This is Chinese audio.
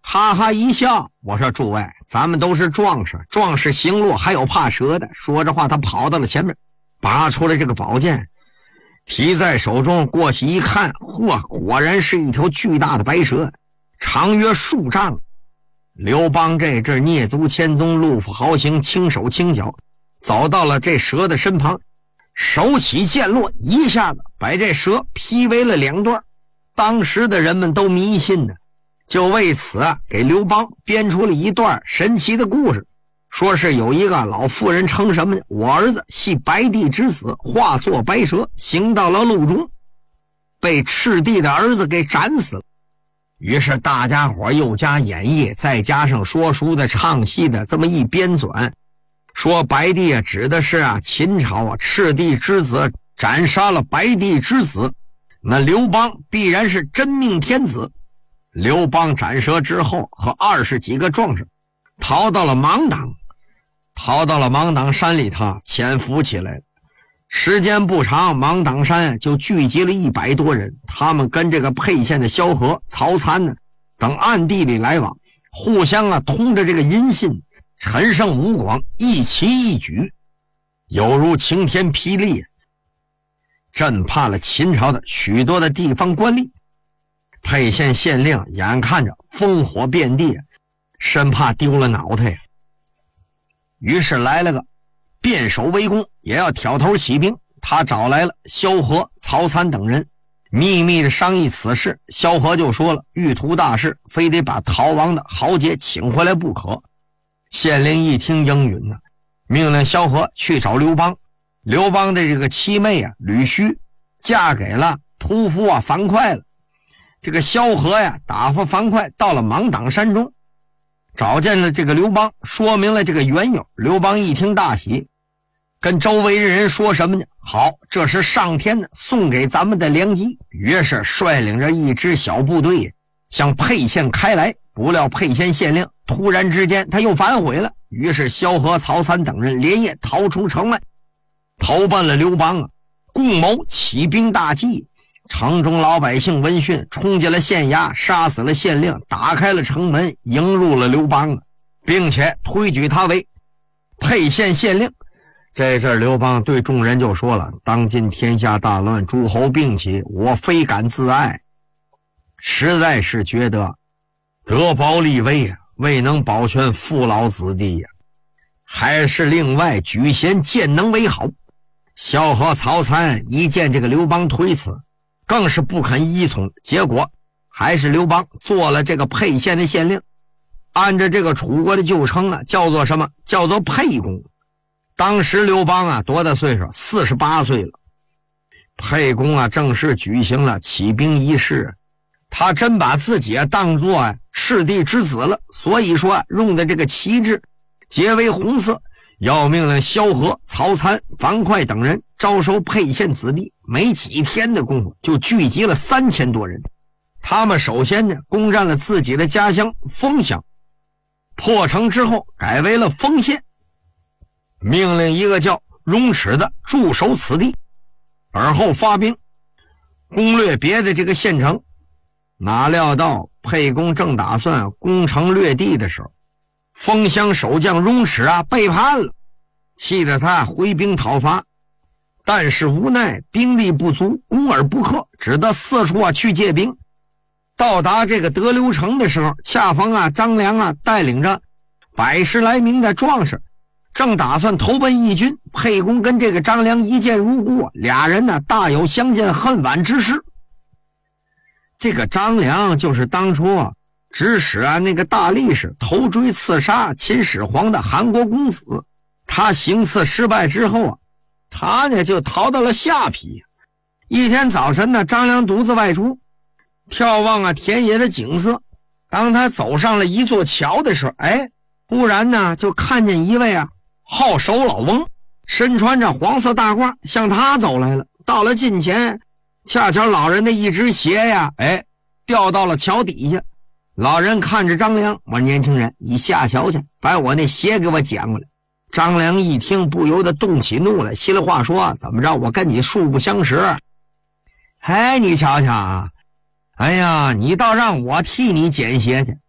哈哈一笑，我说诸位，咱们都是壮士，壮士行路还有怕蛇的。说着话，他跑到了前面，拔出了这个宝剑，提在手中，过去一看，嚯，果然是一条巨大的白蛇，长约数丈。刘邦这阵蹑足潜踪，路复豪行，轻手轻脚走到了这蛇的身旁，手起剑落，一下子把这蛇劈为了两段。当时的人们都迷信呢，就为此给刘邦编出了一段神奇的故事，说是有一个老妇人称什么呢？我儿子系白帝之子，化作白蛇，行到了路中，被赤帝的儿子给斩死了。于是大家伙又加演绎，再加上说书的唱戏的这么一编纂，说白帝指的是秦朝赤帝之子斩杀了白帝之子，那刘邦必然是真命天子。刘邦斩蛇之后，和20几个壮士逃到了芒砀山里头潜伏起来了。时间不长，芒砀山就聚集了100多人，他们跟这个沛县的萧何、曹参呢等暗地里来往，互相通着这个音信，陈胜吴广一齐一举，犹如晴天霹雳，震怕了秦朝的许多的地方官吏。沛县县令眼看着烽火遍地，生怕丢了脑袋，于是来了个变守为攻，也要挑头起兵。他找来了萧何、曹参等人，秘密的商议此事。萧何就说了，欲图大事，非得把逃亡的豪杰请回来不可。县令一听应允呢，命令萧何去找刘邦。刘邦的这个妻妹吕须嫁给了屠夫樊哙了。这个萧何打发樊哙到了芒砀山中，找见了这个刘邦，说明了这个缘由。刘邦一听大喜，跟周围人说什么呢？好，这是上天送给咱们的良机。于是率领着一支小部队向沛县开来。不料沛县县令突然之间他又反悔了，于是萧何、曹参等人连夜逃出城外，投奔了刘邦共谋起兵大计。城中老百姓闻讯，冲进了县衙，杀死了县令，打开了城门，迎入了刘邦，并且推举他为沛县县令。这阵刘邦对众人就说了，当今天下大乱，诸侯并起，我非敢自爱，实在是觉得德薄立威未能保全父老子弟还是另外举贤荐能为好。萧何、曹参一见这个刘邦推辞，更是不肯依从，结果还是刘邦做了这个沛县的县令。按照这个楚国的旧称叫做什么？叫做沛公。当时刘邦多大岁数？48岁了。沛公正式举行了起兵仪式，他真把自己当作赤帝之子了，所以说用的这个旗帜皆为红色，要命令萧何、曹参、樊哙等人招收沛县子弟。没几天的功夫就聚集了3000多人。他们首先攻占了自己的家乡丰乡，破城之后改为了丰县，命令一个叫荣齿的驻守此地，而后发兵攻略别的这个县城。哪料到沛公正打算攻城略地的时候，丰乡守将荣齿背叛了，气得他回兵讨伐，但是无奈兵力不足，攻而不克，只得四处去借兵。到达这个德流城的时候，恰逢张良带领着100来名的壮士正打算投奔义军。沛公跟这个张良一见如故，俩人大有相见恨晚之事。这个张良就是当初指使那个大力士头锥刺杀秦始皇的韩国公子。他行刺失败之后他就逃到了下邳。一天早晨张良独自外出，眺望田野的景色。当他走上了一座桥的时候，忽然就看见一位好手老翁，身穿着黄色大褂，向他走来了。到了近前，恰巧老人的一只鞋掉到了桥底下。老人看着张良，我说年轻人，你下桥去，把我那鞋给我捡过来。张良一听不由得动起怒来，稀里话说，怎么着，我跟你素不相识？你瞧瞧你倒让我替你捡鞋去。